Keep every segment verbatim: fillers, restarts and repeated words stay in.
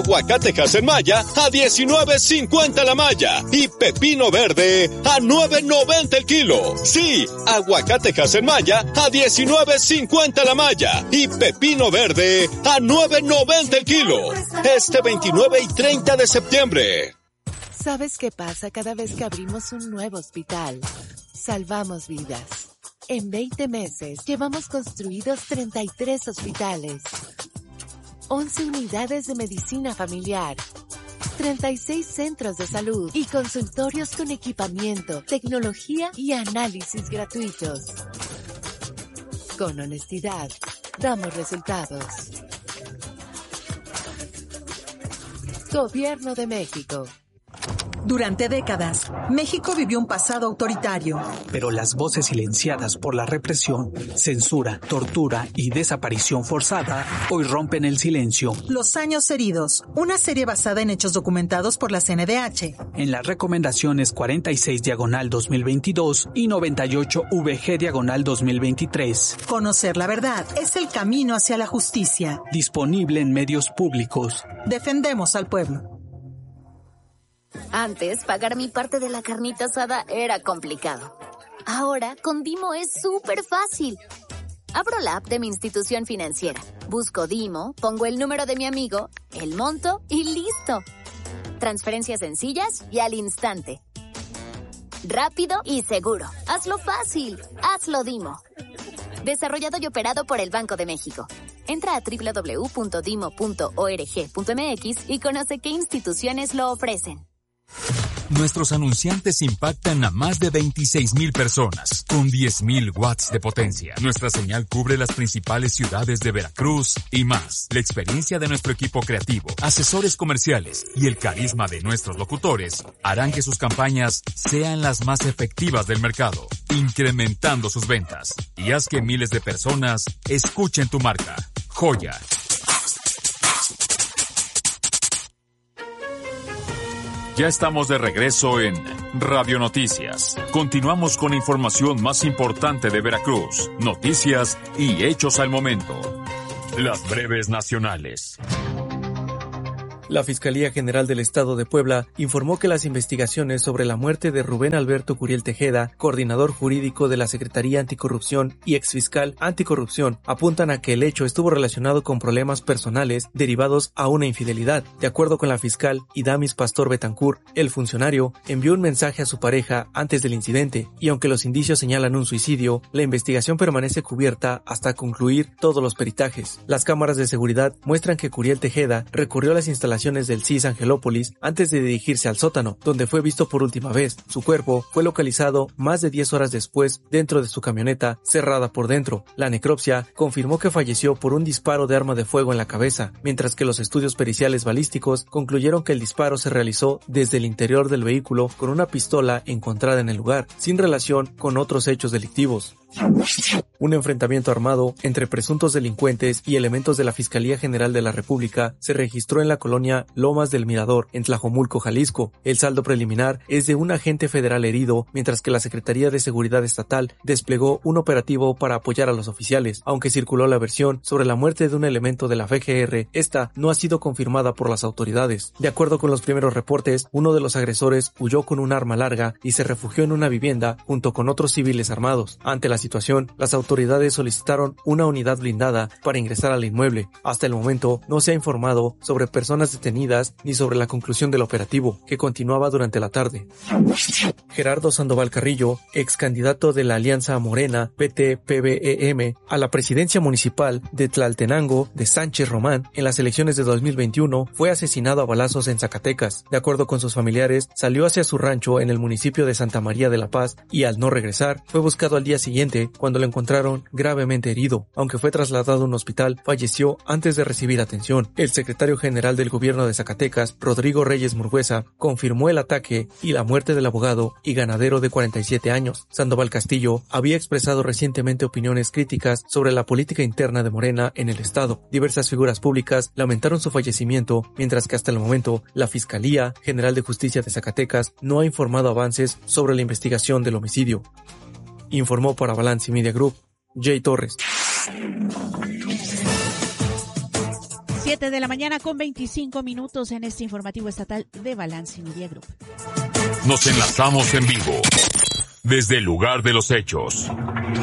Aguacatejas en malla a diecinueve cincuenta la malla y pepino verde a nueve noventa el kilo. Sí, aguacatejas en malla a diecinueve cincuenta la malla y pepino verde a nueve noventa el kilo. Este veintinueve y treinta de septiembre. ¿Sabes qué pasa cada vez que abrimos un nuevo hospital? Salvamos vidas. En veinte meses llevamos construidos treinta y tres hospitales, once unidades de medicina familiar, treinta y seis centros de salud y consultorios con equipamiento, tecnología y análisis gratuitos. Con honestidad, damos resultados. Gobierno de México. Durante décadas, México vivió un pasado autoritario. Pero las voces silenciadas por la represión, censura, tortura y desaparición forzada hoy rompen el silencio. Los años heridos, una serie basada en hechos documentados por la C N D H. En las recomendaciones cuarenta y seis diagonal dos mil veintidós y noventa y ocho V G diagonal dos mil veintitrés. Conocer la verdad es el camino hacia la justicia. Disponible en medios públicos. Defendemos al pueblo. Antes, pagar mi parte de la carnita asada era complicado. Ahora, con Dimo es súper fácil. Abro la app de mi institución financiera, busco Dimo, pongo el número de mi amigo, el monto y listo. Transferencias sencillas y al instante. Rápido y seguro. Hazlo fácil. Hazlo Dimo. Desarrollado y operado por el Banco de México. Entra a doble u doble u doble u punto dimo punto org punto m x y conoce qué instituciones lo ofrecen. Nuestros anunciantes impactan a más de veintiséis mil personas, con diez mil watts de potencia. Nuestra señal cubre las principales ciudades de Veracruz y más. La experiencia de nuestro equipo creativo, asesores comerciales y el carisma de nuestros locutores harán que sus campañas sean las más efectivas del mercado, incrementando sus ventas. Y haz que miles de personas escuchen tu marca. Joya. Ya estamos de regreso en Radio Noticias. Continuamos con la información más importante de Veracruz, noticias y hechos al momento. Las breves nacionales. La Fiscalía General del Estado de Puebla informó que las investigaciones sobre la muerte de Rubén Alberto Curiel Tejeda, coordinador jurídico de la Secretaría Anticorrupción y exfiscal anticorrupción, apuntan a que el hecho estuvo relacionado con problemas personales derivados a una infidelidad. De acuerdo con la fiscal Idamis Pastor Betancourt, el funcionario envió un mensaje a su pareja antes del incidente y aunque los indicios señalan un suicidio, la investigación permanece cubierta hasta concluir todos los peritajes. Las cámaras de seguridad muestran que Curiel Tejeda recurrió a las instalaciones del C I S Angelópolis antes de dirigirse al sótano, donde fue visto por última vez. Su cuerpo fue localizado más de diez horas después dentro de su camioneta, cerrada por dentro. La necropsia confirmó que falleció por un disparo de arma de fuego en la cabeza, mientras que los estudios periciales balísticos concluyeron que el disparo se realizó desde el interior del vehículo con una pistola encontrada en el lugar, sin relación con otros hechos delictivos. Un enfrentamiento armado entre presuntos delincuentes y elementos de la Fiscalía General de la República se registró en la colonia Lomas del Mirador, en Tlajomulco, Jalisco. El saldo preliminar es de un agente federal herido, mientras que la Secretaría de Seguridad Estatal desplegó un operativo para apoyar a los oficiales. Aunque circuló la versión sobre la muerte de un elemento de la F G R, esta no ha sido confirmada por las autoridades. De acuerdo con los primeros reportes, uno de los agresores huyó con un arma larga y se refugió en una vivienda junto con otros civiles armados. Ante la situación, las autoridades solicitaron una unidad blindada para ingresar al inmueble. Hasta el momento no se ha informado sobre personas detenidas ni sobre la conclusión del operativo, que continuaba durante la tarde. Gerardo Sandoval Carrillo, ex candidato de la Alianza Morena P T P B E M a la presidencia municipal de Tlaltenango de Sánchez Román en las elecciones de dos mil veintiuno, fue asesinado a balazos en Zacatecas. De acuerdo con sus familiares, salió hacia su rancho en el municipio de Santa María de la Paz y al no regresar, fue buscado al día siguiente cuando lo encontraron gravemente herido. Aunque fue trasladado a un hospital, falleció antes de recibir atención. El secretario general del gobierno de Zacatecas, Rodrigo Reyes Murguesa, confirmó el ataque y la muerte del abogado y ganadero de cuarenta y siete años. Sandoval Castillo había expresado recientemente opiniones críticas sobre la política interna de Morena en el estado. Diversas figuras públicas lamentaron su fallecimiento, mientras que hasta el momento la Fiscalía General de Justicia de Zacatecas no ha informado avances sobre la investigación del homicidio. Informó para Balance Media Group, Jay Torres. Siete de la mañana con veinticinco minutos en este informativo estatal de Balance Media Group. Nos enlazamos en vivo desde el lugar de los hechos.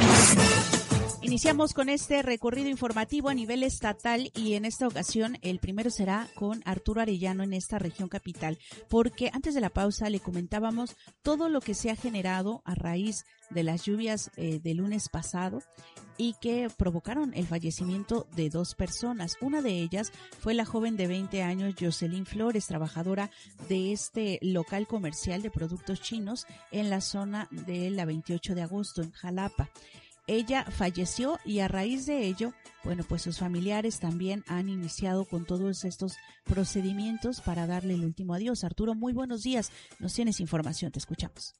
Iniciamos con este recorrido informativo a nivel estatal y en esta ocasión el primero será con Arturo Arellano en esta región capital, porque antes de la pausa le comentábamos todo lo que se ha generado a raíz de las lluvias eh, del lunes pasado y que provocaron el fallecimiento de dos personas. Una de ellas fue la joven de veinte años, Jocelyn Flores, trabajadora de este local comercial de productos chinos en la zona de la veintiocho de agosto en Jalapa. Ella falleció y a raíz de ello, bueno, pues sus familiares también han iniciado con todos estos procedimientos para darle el último adiós. Arturo, muy buenos días. Nos tienes información, te escuchamos.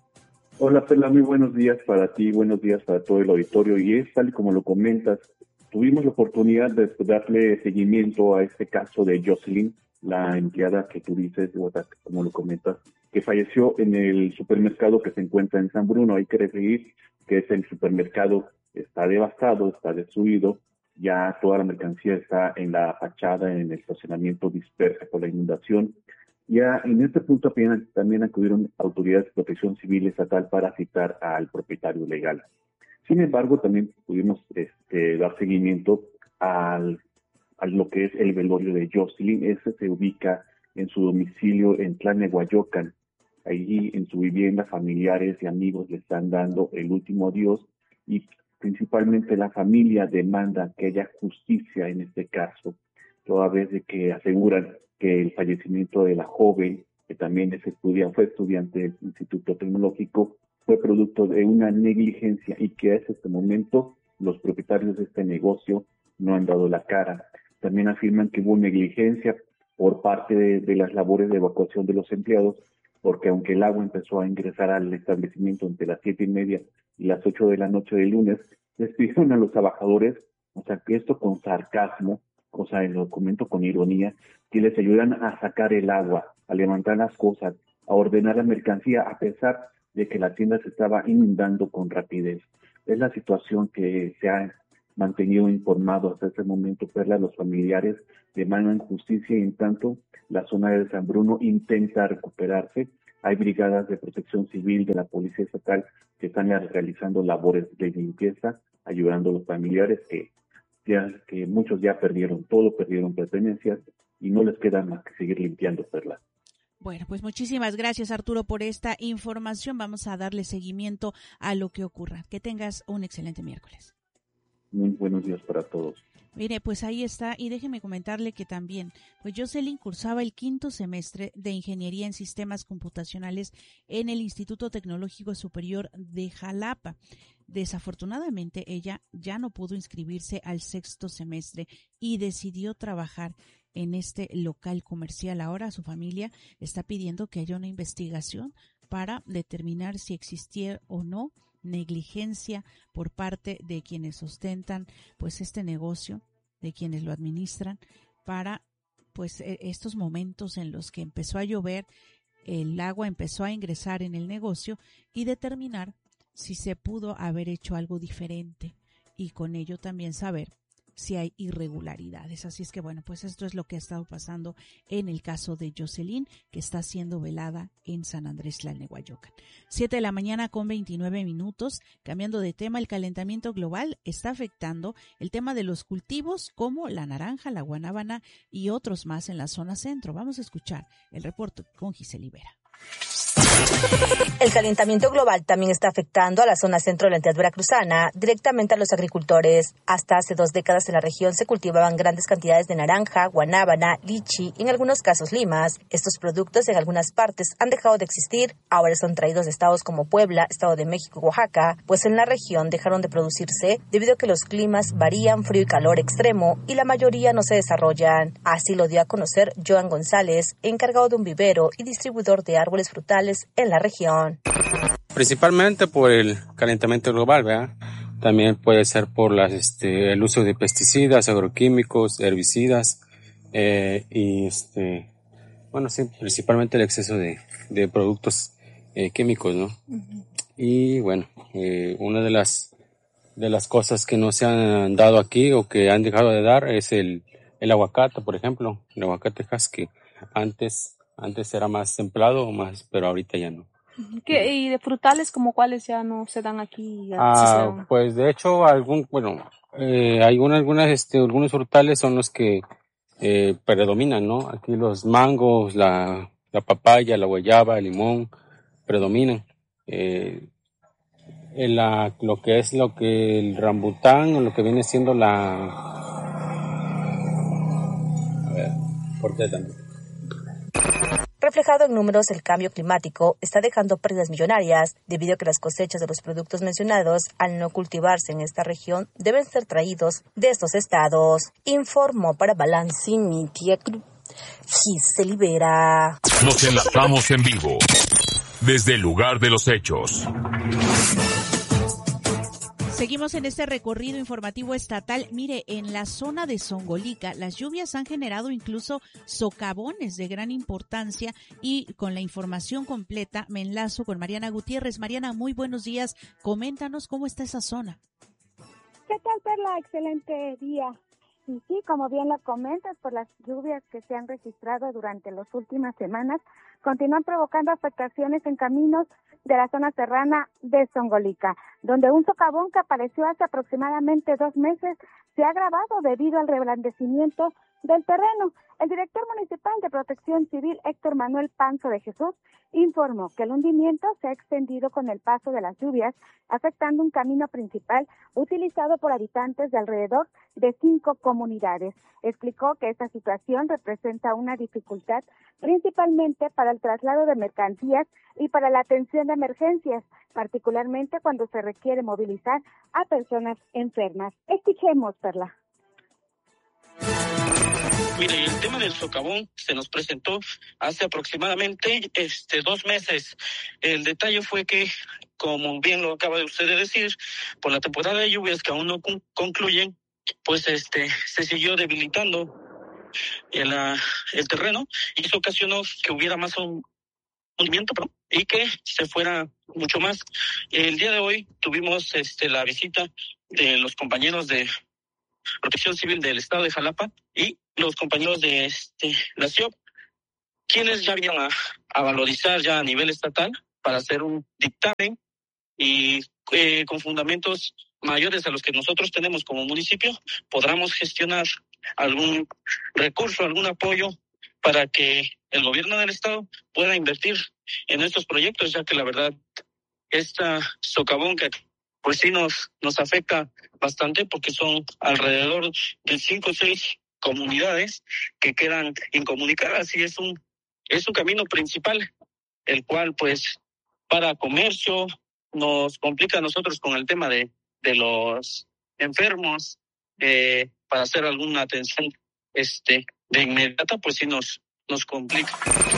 Hola, Perla, muy buenos días para ti, buenos días para todo el auditorio. Y es tal y como lo comentas, tuvimos la oportunidad de darle seguimiento a este caso de Jocelyn, la empleada que tú dices, como lo comentas, que falleció en el supermercado que se encuentra en San Bruno. Hay que referir que es el supermercado, está devastado, está destruido, ya toda la mercancía está en la fachada, en el estacionamiento dispersa por la inundación. Ya en este punto también, también acudieron autoridades de protección civil estatal para citar al propietario legal. Sin embargo, también pudimos este, dar seguimiento al, a lo que es el velorio de Jocelyn. Ese se ubica en su domicilio en Tlanehuayocan. Allí en su vivienda, familiares y amigos le están dando el último adiós y principalmente la familia demanda que haya justicia en este caso, toda vez de que aseguran que el fallecimiento de la joven, que también es estudia, fue estudiante del Instituto Tecnológico, fue producto de una negligencia y que hasta este momento los propietarios de este negocio no han dado la cara. También afirman que hubo negligencia por parte de, de las labores de evacuación de los empleados, porque aunque el agua empezó a ingresar al establecimiento entre las siete y media y las ocho de la noche del lunes, les pidieron a los trabajadores, o sea, que esto con sarcasmo, o sea, el documento con ironía, que les ayudan a sacar el agua, a levantar las cosas, a ordenar la mercancía, a pesar de que la tienda se estaba inundando con rapidez. Es la situación que se ha mantenido informado hasta este momento. Perla, los familiares demandan justicia y en tanto la zona de San Bruno intenta recuperarse. Hay brigadas de protección civil de la Policía Estatal que están realizando labores de limpieza, ayudando a los familiares que, ya, que muchos ya perdieron todo, perdieron pertenencias y no les queda más que seguir limpiando, Perla. Bueno, pues muchísimas gracias, Arturo, por esta información. Vamos a darle seguimiento a lo que ocurra. Que tengas un excelente miércoles. Muy buenos días para todos. Mire, pues ahí está, y déjeme comentarle que también, pues Jocelyn cursaba el quinto semestre de Ingeniería en Sistemas Computacionales en el Instituto Tecnológico Superior de Jalapa. Desafortunadamente, ella ya no pudo inscribirse al sexto semestre y decidió trabajar en este local comercial. Ahora su familia está pidiendo que haya una investigación para determinar si existía o no negligencia por parte de quienes sustentan pues este negocio, de quienes lo administran, para pues estos momentos en los que empezó a llover, el agua empezó a ingresar en el negocio y determinar si se pudo haber hecho algo diferente y con ello también saber si hay irregularidades. Así es que bueno, pues esto es lo que ha estado pasando en el caso de Jocelyn, que está siendo velada en San Andrés Tlalnehuayocan. Siete de la mañana con veintinueve minutos. Cambiando de tema, el calentamiento global está afectando el tema de los cultivos como la naranja, la guanábana y otros más en la zona centro. Vamos a escuchar el reporte con Giselle Ibera. El calentamiento global también está afectando a la zona centro de la entidad veracruzana, directamente a los agricultores. Hasta hace dos décadas en la región se cultivaban grandes cantidades de naranja, guanábana, lichi, en algunos casos limas. Estos productos en algunas partes han dejado de existir. Ahora son traídos de estados como Puebla, Estado de México y Oaxaca, pues en la región dejaron de producirse debido a que los climas varían, frío y calor extremo, y la mayoría no se desarrollan. Así lo dio a conocer Joan González, encargado de un vivero y distribuidor de árboles frutales en la región. Principalmente por el calentamiento global, ¿verdad? También puede ser por las, este, el uso de pesticidas, agroquímicos, herbicidas eh, y este, bueno, sí, principalmente el exceso de, de productos eh, químicos, ¿no? Uh-huh. Y bueno, eh, una de las de las cosas que no se han dado aquí o que han dejado de dar es el el aguacate, por ejemplo, el aguacate husky, antes, antes era más templado, más, pero ahorita ya no. ¿Qué, y de frutales como cuáles ya no se dan aquí? Ya Ah, sí se dan? pues de hecho, algún, bueno, eh, algunas, algunas, este, algunos frutales son los que eh, predominan, ¿no? Aquí los mangos, la, la papaya, la guayaba, el limón, predominan. Eh, en la, lo que es lo que el rambután o lo que viene siendo la, a ver, ¿por qué también? Reflejado en números, el cambio climático está dejando pérdidas millonarias debido a que las cosechas de los productos mencionados, al no cultivarse en esta región, deben ser traídos de estos estados. Informó para Balance Media Group Giselle Vera. Nos enlazamos en vivo desde el lugar de los hechos. Seguimos en este recorrido informativo estatal. Mire, en la zona de Zongolica, las lluvias han generado incluso socavones de gran importancia y con la información completa me enlazo con Mariana Gutiérrez. Mariana, muy buenos días. Coméntanos cómo está esa zona. ¿Qué tal, Perla? Excelente día. Y sí, como bien lo comentas, por las lluvias que se han registrado durante las últimas semanas, continúan provocando afectaciones en caminos de la zona serrana de Zongolica, donde un socavón que apareció hace aproximadamente dos meses se ha agravado debido al reblandecimiento del terreno. El director municipal de Protección Civil, Héctor Manuel Panzo de Jesús, informó que el hundimiento se ha extendido con el paso de las lluvias, afectando un camino principal utilizado por habitantes de alrededor de cinco comunidades. Explicó que esta situación representa una dificultad principalmente para el traslado de mercancías y para la atención de emergencias, particularmente cuando se requiere movilizar a personas enfermas. Escuchemos, Perla. Mire, el tema del socavón se nos presentó hace aproximadamente este dos meses. El detalle fue que, como bien lo acaba de usted de decir, por la temporada de lluvias que aún no con- concluyen, pues este se siguió debilitando el, uh, el terreno y eso ocasionó que hubiera más un hundimiento, perdón, y que se fuera mucho más. El día de hoy tuvimos este la visita de los compañeros de Protección Civil del Estado de Jalapa y los compañeros de este, la C I O P, quienes ya vinieron a, a valorizar ya a nivel estatal para hacer un dictamen y eh, con fundamentos mayores a los que nosotros tenemos como municipio, podamos gestionar algún recurso, algún apoyo para que el gobierno del estado pueda invertir en estos proyectos, ya que la verdad, esta socavón que pues sí nos, nos afecta bastante porque son alrededor de cinco o seis comunidades que quedan incomunicadas y es un, es un camino principal, el cual pues para comercio nos complica a nosotros con el tema de, de los enfermos, eh, para hacer alguna atención este de inmediata, pues sí nos, nos complica.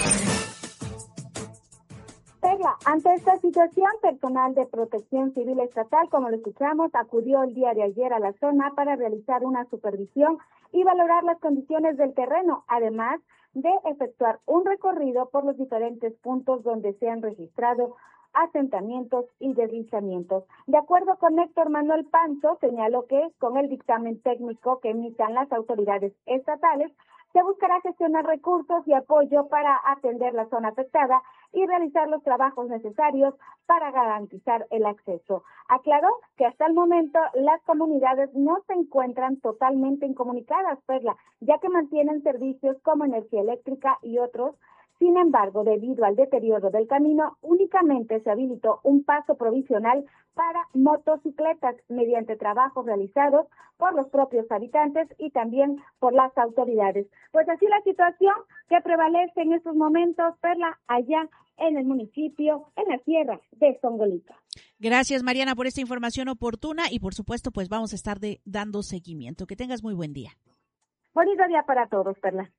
Perla, ante esta situación, personal de Protección Civil Estatal, como lo escuchamos, acudió el día de ayer a la zona para realizar una supervisión y valorar las condiciones del terreno, además de efectuar un recorrido por los diferentes puntos donde se han registrado asentamientos y deslizamientos. De acuerdo con Héctor Manuel Panzo, señaló que con el dictamen técnico que emitan las autoridades estatales, se buscará gestionar recursos y apoyo para atender la zona afectada y realizar los trabajos necesarios para garantizar el acceso. Aclaró que hasta el momento las comunidades no se encuentran totalmente incomunicadas, Perla, ya que mantienen servicios como energía eléctrica y otros. Sin embargo, debido al deterioro del camino, únicamente se habilitó un paso provisional para motocicletas mediante trabajos realizados por los propios habitantes y también por las autoridades. Pues así la situación que prevalece en estos momentos, Perla, allá en el municipio, en la sierra de Zongolica. Gracias, Mariana, por esta información oportuna y, por supuesto, pues vamos a estar de, dando seguimiento. Que tengas muy buen día. Bonito día para todos, Perla.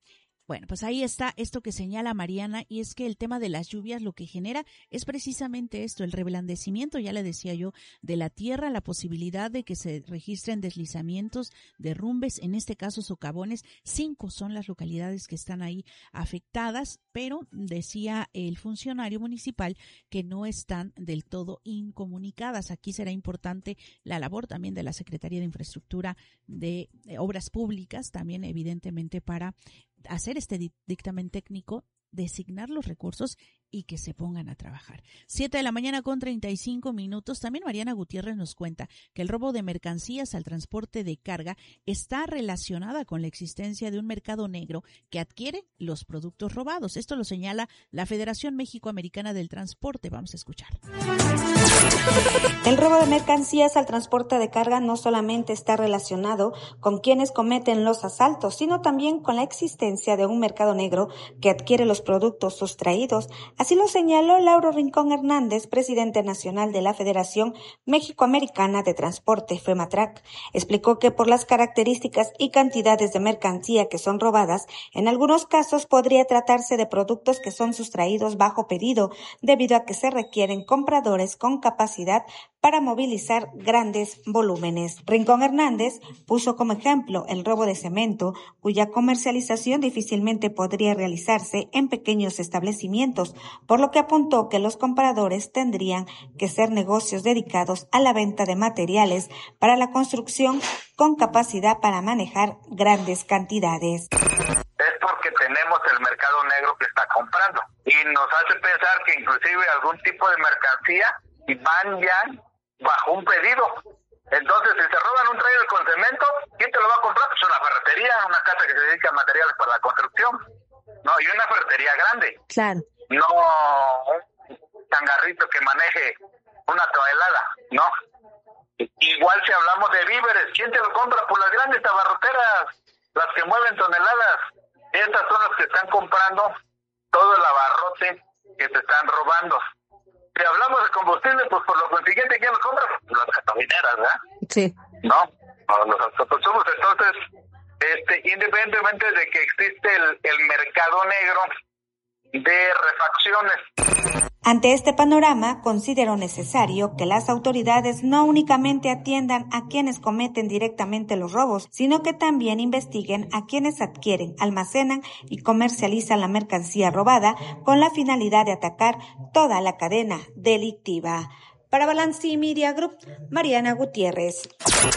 Bueno, pues ahí está esto que señala Mariana, y es que el tema de las lluvias lo que genera es precisamente esto, el reblandecimiento, ya le decía yo, de la tierra, la posibilidad de que se registren deslizamientos, derrumbes, en este caso socavones. Cinco son las localidades que están ahí afectadas, pero decía el funcionario municipal que no están del todo incomunicadas. Aquí será importante la labor también de la Secretaría de Infraestructura, de Obras Públicas, también evidentemente para hacer este dictamen técnico, designar los recursos y que se pongan a trabajar. Siete de la mañana con treinta y cinco minutos. También Mariana Gutiérrez nos cuenta que el robo de mercancías al transporte de carga está relacionada con la existencia de un mercado negro que adquiere los productos robados. Esto lo señala la Federación México-Americana del Transporte. Vamos a escuchar. El robo de mercancías al transporte de carga no solamente está relacionado con quienes cometen los asaltos, sino también con la existencia de un mercado negro que adquiere los productos sustraídos. Así lo señaló Lauro Rincón Hernández, presidente nacional de la Federación México-Americana de Transporte, FEMATRAC. Explicó que por las características y cantidades de mercancía que son robadas, en algunos casos podría tratarse de productos que son sustraídos bajo pedido, debido a que se requieren compradores con capacidad para movilizar grandes volúmenes. Rincón Hernández puso como ejemplo el robo de cemento, cuya comercialización difícilmente podría realizarse en pequeños establecimientos, por lo que apuntó que los compradores tendrían que ser negocios dedicados a la venta de materiales para la construcción con capacidad para manejar grandes cantidades. Es porque tenemos el mercado negro que está comprando y nos hace pensar que inclusive algún tipo de mercancía van ya bajo un pedido. Entonces, si se roban un trailer con cemento, ¿quién te lo va a comprar? Pues una ferretería, una casa que se dedica a materiales para la construcción. No, y una ferretería grande. Claro. No un changarrito que maneje una tonelada, no. Igual si hablamos de víveres, ¿quién te lo compra? Por las grandes abarroteras, las que mueven toneladas. Estas son las que están comprando todo el abarrote que se están robando. Si hablamos de combustible, pues por lo consiguiente, ¿quién lo compra? Las gasolineras, ¿verdad? Sí. No, los autoconsumos. Entonces, este, independientemente de que existe el, el mercado negro de refacciones. Ante este panorama, consideró necesario que las autoridades no únicamente atiendan a quienes cometen directamente los robos, sino que también investiguen a quienes adquieren, almacenan y comercializan la mercancía robada con la finalidad de atacar toda la cadena delictiva. Para Balance Media Group, Mariana Gutiérrez.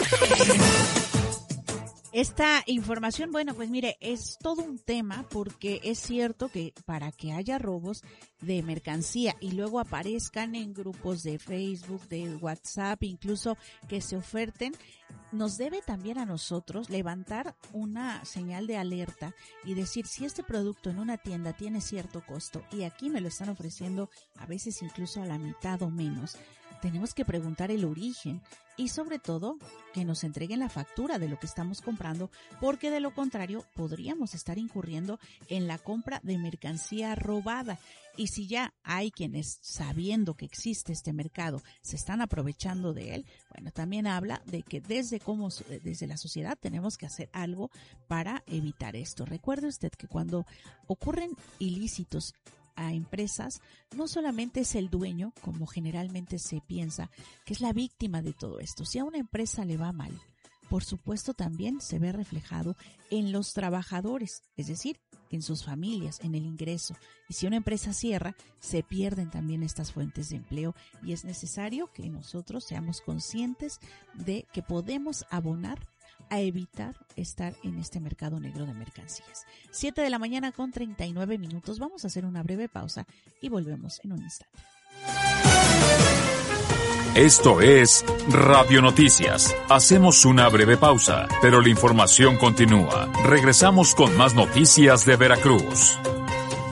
Esta información, bueno, pues mire, es todo un tema porque es cierto que para que haya robos de mercancía y luego aparezcan en grupos de Facebook, de WhatsApp, incluso que se oferten, nos debe también a nosotros levantar una señal de alerta y decir, si este producto en una tienda tiene cierto costo y aquí me lo están ofreciendo a veces incluso a la mitad o menos, tenemos que preguntar el origen y sobre todo que nos entreguen la factura de lo que estamos comprando, porque de lo contrario podríamos estar incurriendo en la compra de mercancía robada. Y si ya hay quienes, sabiendo que existe este mercado, se están aprovechando de él, bueno, también habla de que desde cómo, desde la sociedad tenemos que hacer algo para evitar esto. Recuerde usted que cuando ocurren ilícitos a empresas, no solamente es el dueño, como generalmente se piensa, que es la víctima de todo esto. Si a una empresa le va mal, por supuesto también se ve reflejado en los trabajadores, es decir, en sus familias, en el ingreso. Y si una empresa cierra, se pierden también estas fuentes de empleo y es necesario que nosotros seamos conscientes de que podemos abonar a evitar estar en este mercado negro de mercancías. Siete de la mañana con treinta y nueve minutos. Vamos a hacer una breve pausa y volvemos en un instante. Esto es Radio Noticias. Hacemos una breve pausa, pero la información continúa. Regresamos con más noticias de Veracruz.